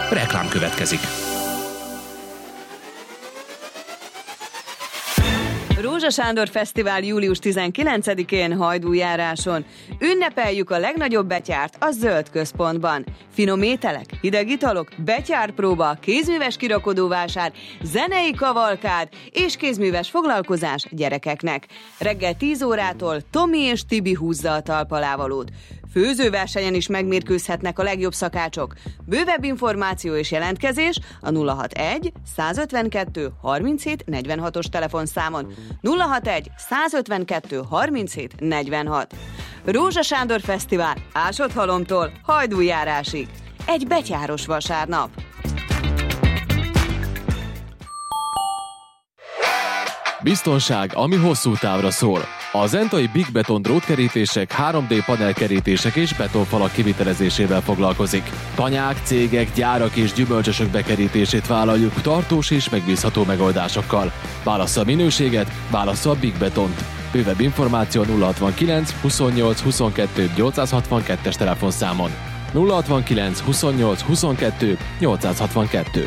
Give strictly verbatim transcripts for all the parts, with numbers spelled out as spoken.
Reklám következik. Rózsa Sándor Fesztivál július tizenkilencedikén Hajdújáráson. Ünnepeljük a legnagyobb betyárt a Zöld Központban. Finom ételek, hideg italok, betyárpróba, kézműves kirakodóvásár, zenei kavalkád és kézműves foglalkozás gyerekeknek. Reggel tíz órától Tomi és Tibi húzza a talpalávalót. Főzőversenyen is megmérkőzhetnek a legjobb szakácsok. Bővebb információ és jelentkezés a nulla hatvanegy százötvenkettő harminchét negyvenhatos telefonszámon. nulla hatvanegy százötvenkettő harminchét negyvenhat. Rózsa Sándor Fesztivál Ásodhalomtól Hajdújárásig. Egy betyáros vasárnap. Biztonság, ami hosszú távra szól. A zentai Big Beton drótkerítések, három dé panelkerítések és betonfalak kivitelezésével foglalkozik. Tanyák, cégek, gyárak és gyümölcsösök bekerítését vállaljuk tartós és megbízható megoldásokkal. Válassza a minőséget, válassza a Big Betont. Bővebb információ nulla hatvankilenc huszonnyolc huszonkettő nyolcszázhatvankettes telefonszámon. nulla hatvankilenc huszonnyolc huszonkettő nyolcszázhatvankettő.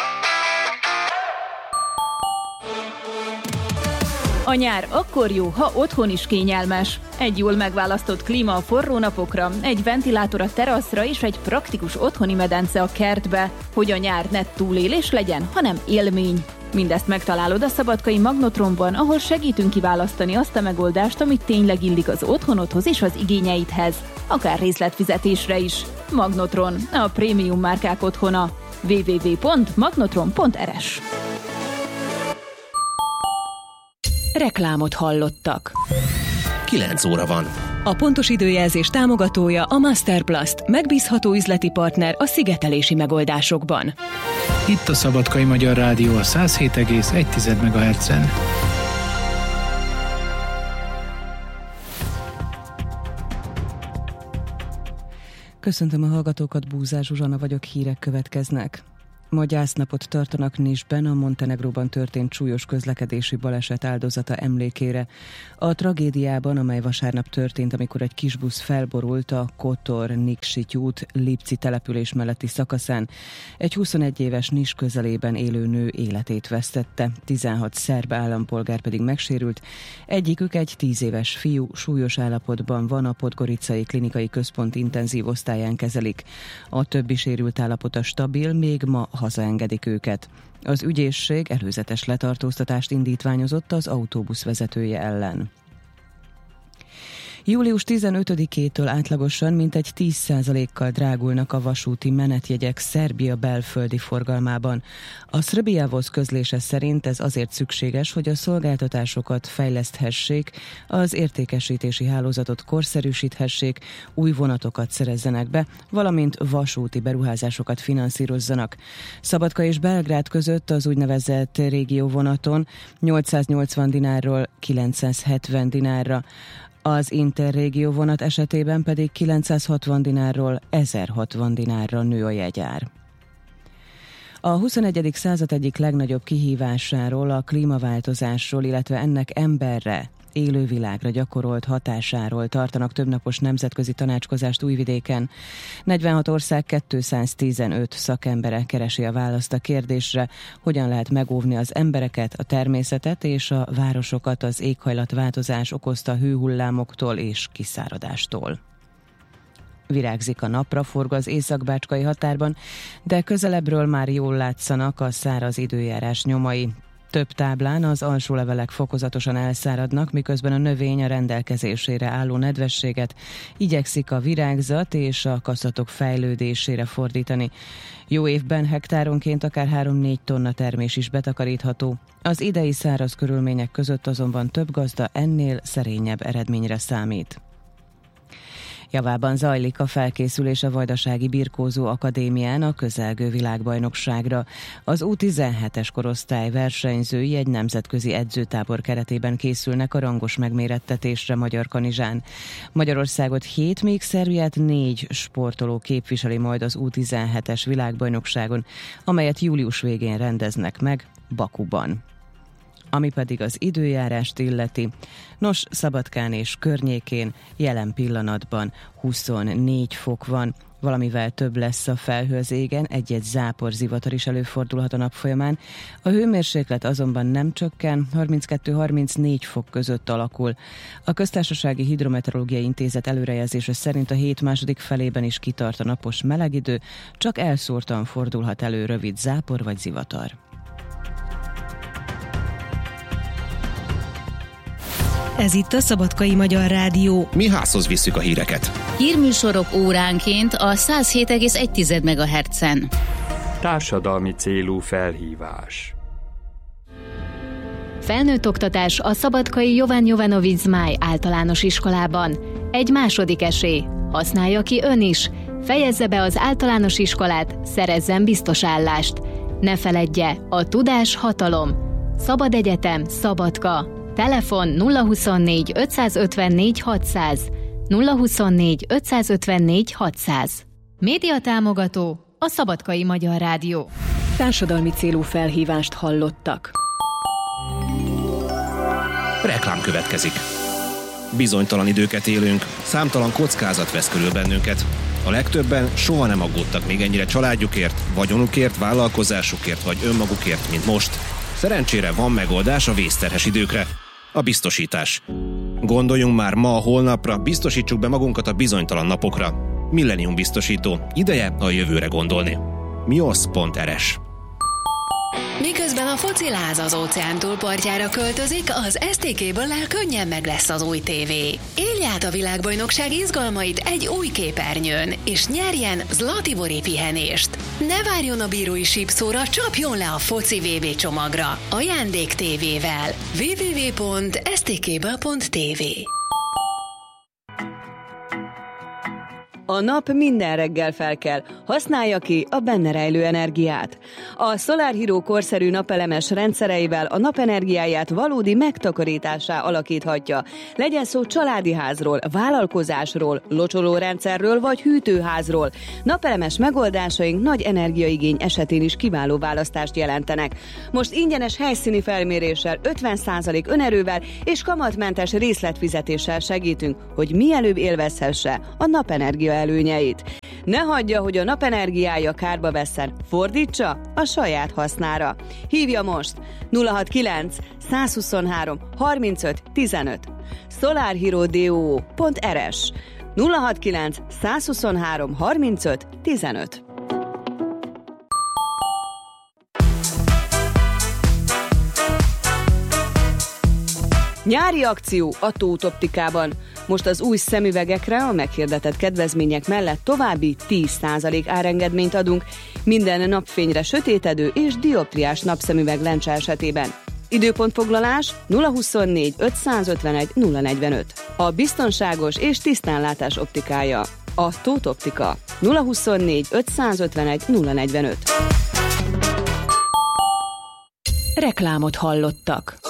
A nyár akkor jó, ha otthon is kényelmes. Egy jól megválasztott klíma a forró napokra, egy ventilátor a teraszra és egy praktikus otthoni medence a kertbe, hogy a nyár ne túlélés legyen, hanem élmény. Mindezt megtalálod a szabadkai Magnotronban, ahol segítünk kiválasztani azt a megoldást, amit tényleg illik az otthonodhoz és az igényeidhez, akár részletfizetésre is. Magnotron, a prémium márkák otthona. double-u double-u double-u pont magnotron pont r s. Reklámot hallottak. kilenc óra van. A pontos időjelzés támogatója a Masterplast, megbízható üzleti partner a szigetelési megoldásokban. Itt a Szabadkai Magyar Rádió a száz hét egész egy megahertzen. Köszöntöm a hallgatókat, Búzás Zsuzsanna vagyok, hírek következnek. Ma gyásznapot tartanak Nisben a Montenegróban történt súlyos közlekedési baleset áldozata emlékére. A tragédiában, amely vasárnap történt, amikor egy kisbusz felborult a Kotor-Nikšić út Lipci település melletti szakaszán, egy huszonegy éves Nis közelében élő nő életét vesztette, tizenhat szerb állampolgár pedig megsérült. Egyikük egy tíz éves fiú, súlyos állapotban van, a Podgoricai Klinikai Központ intenzív osztályán kezelik. A többi sérült állapota stabil, még ma hazaengedik őket. Az ügyészség előzetes letartóztatást indítványozott az autóbusz vezetője ellen. július tizenötödikétől átlagosan mintegy tíz százalékkal drágulnak a vasúti menetjegyek Szerbia belföldi forgalmában. A Srbijavoz közlése szerint ez azért szükséges, hogy a szolgáltatásokat fejleszthessék, az értékesítési hálózatot korszerűsíthessék, új vonatokat szerezzenek be, valamint vasúti beruházásokat finanszírozzanak. Szabadka és Belgrád között az úgynevezett régióvonaton nyolcszáznyolcvan dinárról kilencszázhetven dinárra, az Interrégió vonat esetében pedig kilencszázhatvan dinárról ezerhatvan dinárra nő a jegyár. A huszonegyedik század egyik legnagyobb kihívásáról, a klímaváltozásról, illetve ennek emberre, élővilágra gyakorolt hatásáról tartanak többnapos nemzetközi tanácskozást Újvidéken. negyvenhat ország kétszáztizenöt szakembere keresi a választ a kérdésre, hogyan lehet megóvni az embereket, a természetet és a városokat az éghajlatváltozás okozta hőhullámoktól és kiszáradástól. Virágzik a napra, forg az észak-bácskai határban, de közelebbről már jól látszanak a száraz időjárás nyomai. Több táblán az alsó levelek fokozatosan elszáradnak, miközben a növény a rendelkezésére álló nedvességet igyekszik a virágzat és a kaszatok fejlődésére fordítani. Jó évben hektáronként akár három-négy tonna termés is betakarítható. Az idei száraz körülmények között azonban több gazda ennél szerényebb eredményre számít. Javában zajlik a felkészülés a Vajdasági Birkózó Akadémián a közelgő világbajnokságra. Az U tizenhetes korosztály versenyzői egy nemzetközi edzőtábor keretében készülnek a rangos megmérettetésre Magyarkanizsán. Magyarországot hét, még Szerbiát négy sportoló képviseli majd az U tizenhetes világbajnokságon, amelyet július végén rendeznek meg Bakuban. Ami pedig az időjárást illeti. Nos, Szabadkán és környékén jelen pillanatban huszonnégy fok van, valamivel több lesz a felhő az égen, egy-egy zápor, zivatar is előfordulhat a nap folyamán. A hőmérséklet azonban nem csökken, harminckettő-harmincnégy fok között alakul. A Köztársasági Hidrometeorológiai Intézet előrejelzése szerint a hét második felében is kitart a napos melegidő, csak elszórtan fordulhat elő rövid zápor vagy zivatar. Ez itt a Szabadkai Magyar Rádió. Mi házhoz visszük a híreket. Hírműsorok óránként a száz hét egész egy megahertzen. Társadalmi célú felhívás. Felnőtt oktatás a Szabadkai Jovan Jovanovic Zmáj általános iskolában. Egy második esély. Használja ki ön is. Fejezze be az általános iskolát, szerezzen biztos állást. Ne feledje, a tudás hatalom. Szabad Egyetem, Szabadka. Telefon nulla huszonnégy ötszázötvennégy hatszáz, nulla huszonnégy ötszázötvennégy hatszáz. Média támogató a Szabadkai Magyar Rádió. Társadalmi célú felhívást hallottak. Reklám következik. Bizonytalan időket élünk, számtalan kockázat vesz körül bennünket. A legtöbben soha nem aggódtak még ennyire családjukért, vagyonukért, vállalkozásukért vagy önmagukért, mint most. Szerencsére van megoldás a vészterhes időkre. A biztosítás. Gondoljunk már ma a holnapra, biztosítsuk be magunkat a bizonytalan napokra. Millennium biztosító. Ideje a jövőre gondolni. miosz pont er es. Miközben a fociláz az óceán túlpartjára költözik, az es té Cable-lel könnyen meg lesz az új tévé. Élj át a világbajnokság izgalmait egy új képernyőn, és nyerjen Zlatibori pihenést. Ne várjon a bírói sípszóra, csapjon le a foci vé bé csomagra. Ajándék tévével. double-u double-u double-u pont es té cable pont té vé. A nap minden reggel felkel, használja ki a benne rejlő energiát. A Solar Hero korszerű napelemes rendszereivel a napenergiáját valódi megtakarításá alakíthatja. Legyen szó családi házról, vállalkozásról, locsolórendszerről vagy hűtőházról. Napelemes megoldásaink nagy energiaigény esetén is kiváló választást jelentenek. Most ingyenes helyszíni felméréssel, ötven százalék önerővel és kamatmentes részletfizetéssel segítünk, hogy mielőbb élvezhesse a napenergia előnyeit. Ne hagyja, hogy a napenergiája kárba vesszen, fordítsa a saját hasznára. Hívja most nulla hatvankilenc százhuszonhárom harmincöt tizenöt. solarhero pont er es nulla hatvankilenc százhuszonhárom harmincöt tizenöt. Nyári akció a Tóth Optikában. Most az új szemüvegekre a meghirdetett kedvezmények mellett további tíz százalék árengedményt adunk minden napfényre sötétedő és dioptriás napszemüveg lencse esetében. Időpontfoglalás nulla huszonnégy ötszázötvenegy nulla negyvenöt. A biztonságos és tisztánlátás optikája. A Tóth Optika. nulla huszonnégy ötszázötvenegy nulla negyvenöt. Reklámot hallottak.